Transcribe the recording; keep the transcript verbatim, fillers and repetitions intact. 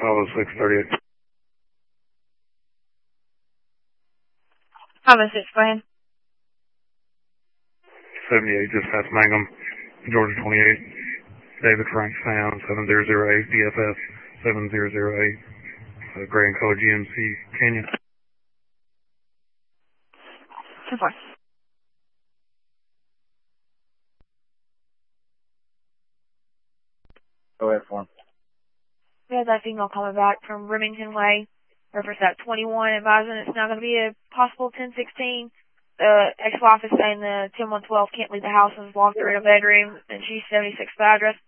oh six thirty-eight. five oh six, go ahead. seventy-eight, just past Mangum, Georgia twenty-eight. David Frank Sound, seven zero zero eight, D F S seven zero zero eight. Uh, Gray and Co. G M C, Canyon. ten four. Go ahead for him. We had that female coming back from Remington Way, reference at twenty-one, advising it's now going to be a possible ten sixteen. The ex-wife is saying the ten one twelve can't leave the house and is locked her in a bedroom, and she's seventy-six by address.